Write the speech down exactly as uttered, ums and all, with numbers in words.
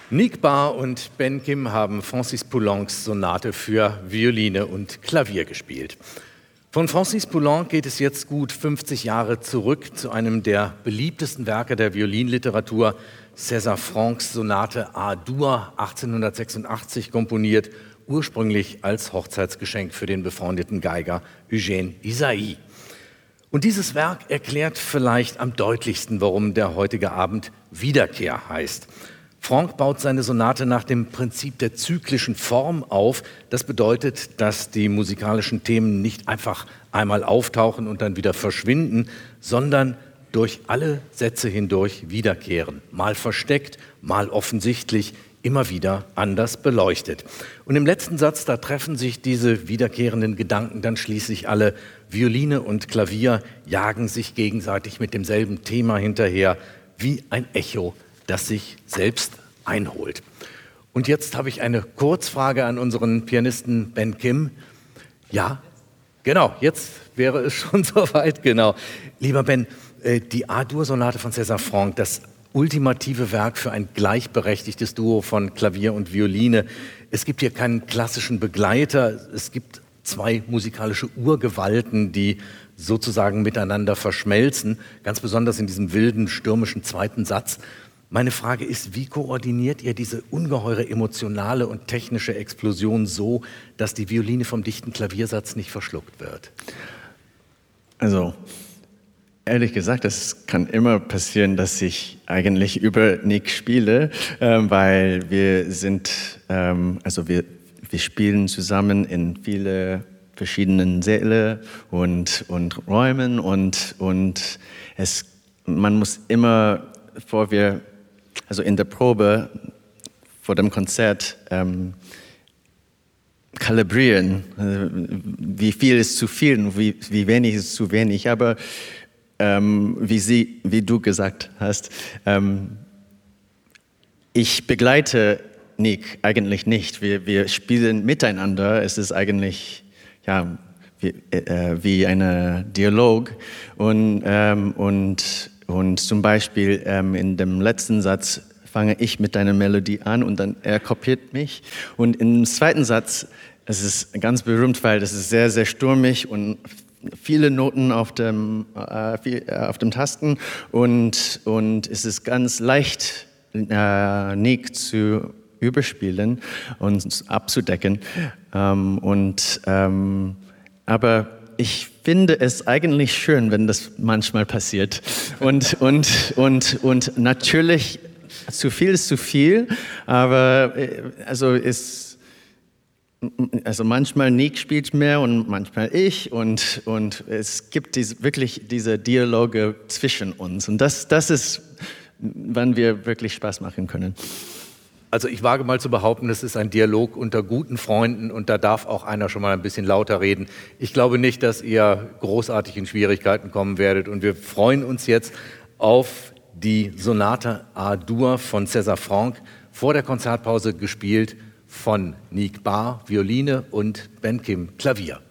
Nick Barr und Ben Kim haben Francis Poulencs Sonate für Violine und Klavier gespielt. Von Francis Poulenc geht es jetzt gut fünfzig Jahre zurück zu einem der beliebtesten Werke der Violinliteratur, César Franck's Sonate A-Dur, achtzehnhundertsechsundachtzig komponiert, ursprünglich als Hochzeitsgeschenk für den befreundeten Geiger Eugène Ysaÿe. Und dieses Werk erklärt vielleicht am deutlichsten, warum der heutige Abend Wiederkehr heißt. Franck baut seine Sonate nach dem Prinzip der zyklischen Form auf. Das bedeutet, dass die musikalischen Themen nicht einfach einmal auftauchen und dann wieder verschwinden, sondern durch alle Sätze hindurch wiederkehren. Mal versteckt, mal offensichtlich, immer wieder anders beleuchtet. Und im letzten Satz, da treffen sich diese wiederkehrenden Gedanken dann schließlich alle. Violine und Klavier jagen sich gegenseitig mit demselben Thema hinterher, wie ein Echo, das sich selbst einholt. Und jetzt habe ich eine Kurzfrage an unseren Pianisten Ben Kim. Ja, genau, jetzt wäre es schon soweit, genau. Lieber Ben, die A-Dur-Sonate von César Franck, das ultimative Werk für ein gleichberechtigtes Duo von Klavier und Violine. Es gibt hier keinen klassischen Begleiter, es gibt zwei musikalische Urgewalten, die sozusagen miteinander verschmelzen, ganz besonders in diesem wilden, stürmischen zweiten Satz. Meine Frage ist, wie koordiniert ihr diese ungeheure emotionale und technische Explosion so, dass die Violine vom dichten Klaviersatz nicht verschluckt wird? Also, ehrlich gesagt, es kann immer passieren, dass ich eigentlich über Nick spiele, äh, weil wir sind, ähm, also wir, wir spielen zusammen in viele verschiedenen Säle und, und Räumen und, und es, man muss immer, bevor wir also in der Probe vor dem Konzert ähm, kalibrieren, also wie viel ist zu viel und wie, wie wenig ist zu wenig. Aber ähm, wie, Sie, wie du gesagt hast, ähm, ich begleite Nick eigentlich nicht. Wir, wir spielen miteinander. Es ist eigentlich ja, wie, äh, wie ein Dialog. Und, ähm, und Und zum Beispiel ähm, in dem letzten Satz fange ich mit einer Melodie an und dann er kopiert mich. Und im zweiten Satz, es ist ganz berühmt, weil das ist sehr, sehr stürmig und viele Noten auf dem, äh, viel, äh, auf dem Tasten. Und, und es ist ganz leicht, äh, Nick zu überspielen und abzudecken. Ähm, und, ähm, aber ich finde es eigentlich schön, wenn das manchmal passiert. Und, und, und, und natürlich, zu viel ist zu viel, aber also, ist, also manchmal Nick spielt mehr und manchmal ich. Und, und es gibt diese, wirklich diese Dialoge zwischen uns. Und das, das ist, wann wir wirklich Spaß machen können. Also ich wage mal zu behaupten, es ist ein Dialog unter guten Freunden und da darf auch einer schon mal ein bisschen lauter reden. Ich glaube nicht, dass ihr großartig in Schwierigkeiten kommen werdet und wir freuen uns jetzt auf die Sonate A-Dur von César Franck, vor der Konzertpause gespielt von Nick Barr, Violine und Ben Kim, Klavier.